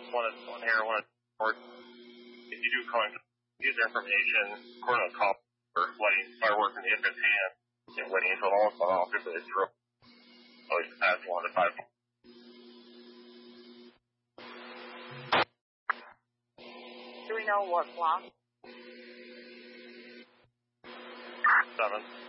one here, one or if you do come in, use information, according to the call, or letting fireworks in the infant's hand and waiting until all is off if it's real. At least past 1 to 5. Do we know what block? 7.